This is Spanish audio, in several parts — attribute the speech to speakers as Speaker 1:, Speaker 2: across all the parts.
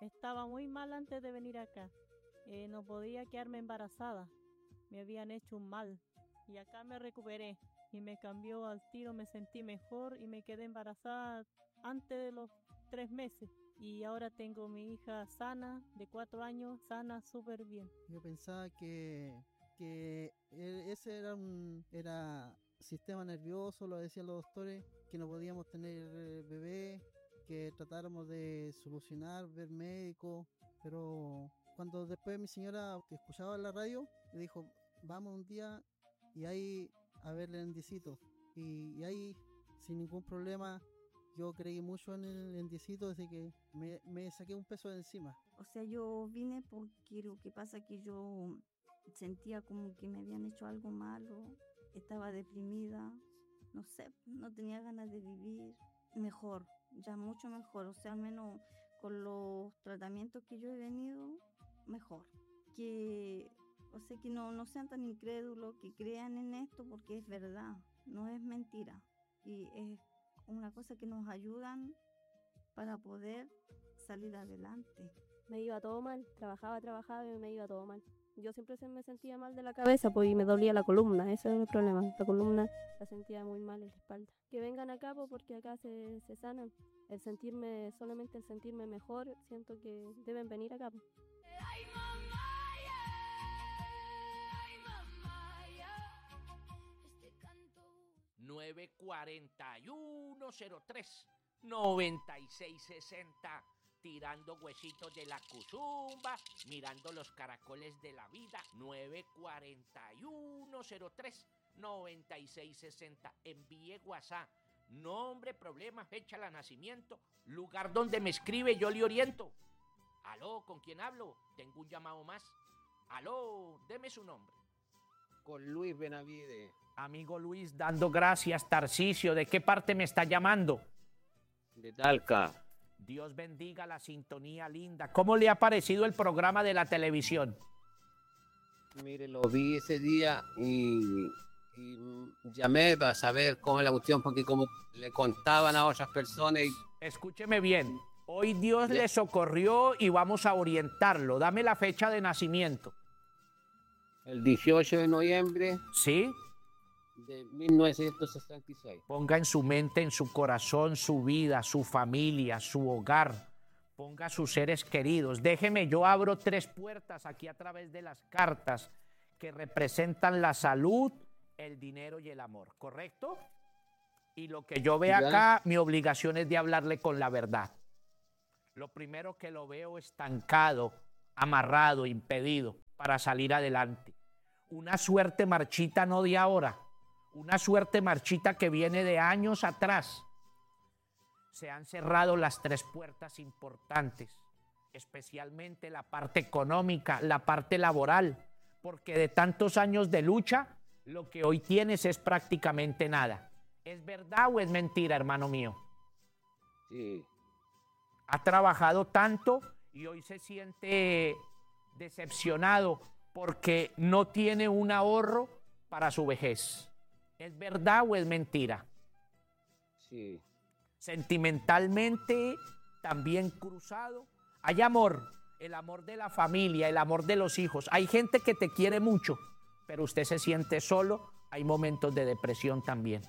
Speaker 1: Estaba muy mal antes de venir acá. No podía quedarme embarazada. Me habían hecho un mal. Y acá me recuperé. Y me cambió al tiro, me sentí mejor y me quedé embarazada antes de los 3 meses. Y ahora tengo mi hija sana, de 4 años, sana, súper bien.
Speaker 2: Yo pensaba que ese era sistema nervioso, lo decían los doctores, que no podíamos tener bebé, que tratáramos de solucionar, ver médicos, pero cuando después mi señora, que escuchaba la radio, me dijo, vamos un día y ahí a verle el endiecito, y ahí sin ningún problema. Yo creí mucho en el endiecito, así que me saqué un peso de encima.
Speaker 3: O sea, yo vine porque lo que pasa es que yo sentía como que me habían hecho algo malo, estaba deprimida, no sé, no tenía ganas de vivir. Mejor, ya mucho mejor, o sea, al menos con los tratamientos que yo he venido, mejor. Que, o sea, que no sean tan incrédulos, que crean en esto porque es verdad, no es mentira. Y es una cosa que nos ayudan para poder salir adelante.
Speaker 4: Me iba todo mal, trabajaba y me iba todo mal. Yo siempre me sentía mal de la cabeza, pues, y me dolía la columna, ese es el problema. La columna la sentía muy mal en la espalda. Que vengan acá, pues, porque acá se sanan. Solamente el sentirme mejor, siento que deben venir acá, pues.
Speaker 5: 94103-9660, tirando huesitos de la cuzumba, mirando los caracoles de la vida. 94103-9660. Envíe WhatsApp, nombre, problema, fecha de nacimiento, lugar donde me escribe, yo le oriento. Aló, ¿con quién hablo? Tengo un llamado más. Aló, deme su nombre.
Speaker 6: Con Luis Benavides.
Speaker 5: Amigo Luis, dando gracias. Tarcisio, ¿de qué parte me está llamando?
Speaker 6: De Talca.
Speaker 5: Dios bendiga la sintonía linda. ¿Cómo le ha parecido el programa de la televisión?
Speaker 6: Mire, lo vi ese día y llamé para saber cómo es la cuestión, porque como le contaban a otras personas.
Speaker 5: Escúcheme bien, hoy Dios le socorrió y vamos a orientarlo. Dame la fecha de nacimiento.
Speaker 6: El 18 de noviembre.
Speaker 5: ¿Sí?
Speaker 6: De 1966.
Speaker 5: Ponga en su mente, en su corazón, su vida, su familia, su hogar. Ponga a sus seres queridos. Déjeme, yo abro 3 puertas aquí a través de las cartas que representan la salud, el dinero y el amor, ¿correcto? Y lo que yo veo acá, mi obligación es de hablarle con la verdad. Lo primero que lo veo estancado, amarrado, impedido para salir adelante. Una suerte marchita no de ahora. Una suerte marchita que viene de años atrás. Se han cerrado las 3 puertas importantes, especialmente la parte económica, la parte laboral, porque de tantos años de lucha, lo que hoy tienes es prácticamente nada. ¿Es verdad o es mentira, hermano mío?
Speaker 6: Sí.
Speaker 5: Ha trabajado tanto y hoy se siente decepcionado porque no tiene un ahorro para su vejez. ¿Es verdad o es mentira?
Speaker 6: Sí.
Speaker 5: Sentimentalmente también cruzado. Hay amor, el amor de la familia, el amor de los hijos. Hay gente que te quiere mucho, pero usted se siente solo. Hay momentos de depresión también.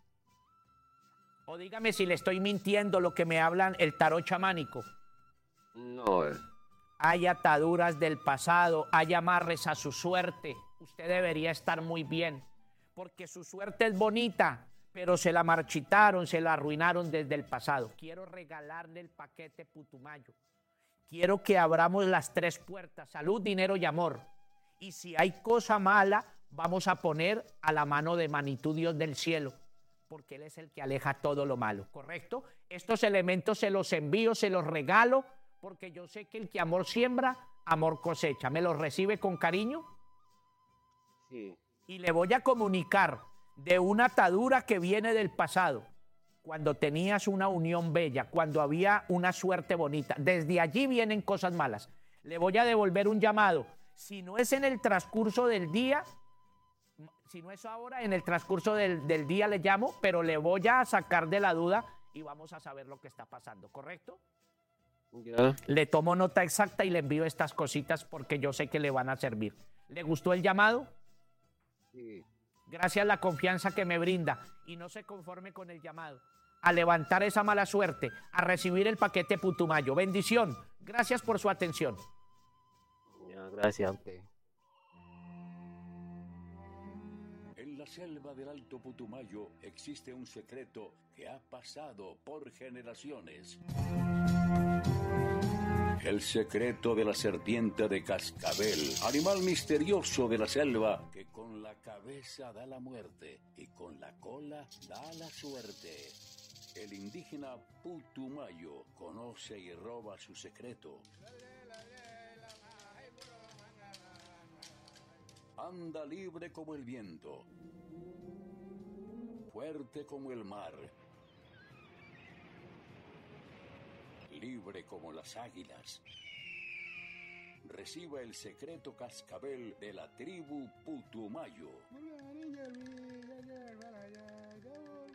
Speaker 5: O dígame si le estoy mintiendo lo que me hablan el tarot chamánico.
Speaker 6: No.
Speaker 5: Hay ataduras del pasado, hay amarres a su suerte. Usted debería estar muy bien, porque su suerte es bonita, pero se la marchitaron, se la arruinaron desde el pasado. Quiero regalarle el paquete Putumayo. Quiero que abramos las 3 puertas, salud, dinero y amor. Y si hay cosa mala, vamos a poner a la mano de Manitud, Dios del cielo, porque Él es el que aleja todo lo malo, ¿correcto? Estos elementos se los envío, se los regalo, porque yo sé que el que amor siembra, amor cosecha. ¿Me los recibe con cariño?
Speaker 6: Sí.
Speaker 5: Y le voy a comunicar de una atadura que viene del pasado, cuando tenías una unión bella, cuando había una suerte bonita. Desde allí vienen cosas malas. Le voy a devolver un llamado. Si no es en el transcurso del día, si no es ahora, en el transcurso del día le llamo, pero le voy a sacar de la duda y vamos a saber lo que está pasando, ¿correcto?
Speaker 6: Ya.
Speaker 5: Le tomo nota exacta y le envío estas cositas porque yo sé que le van a servir. ¿Le gustó el llamado?
Speaker 6: Sí.
Speaker 5: Gracias a la confianza que me brinda y no se conforme con el llamado. A levantar esa mala suerte, a recibir el paquete Putumayo. Bendición. Gracias por su atención.
Speaker 6: Ya, gracias a usted.
Speaker 7: En la selva del Alto Putumayo existe un secreto que ha pasado por generaciones. El secreto de la serpiente de cascabel, animal misterioso de la selva que con la cabeza da la muerte y con la cola da la suerte. El indígena Putumayo conoce y roba su secreto. Anda libre como el viento, fuerte como el mar, libre como las águilas. Reciba el secreto cascabel de la tribu Putumayo.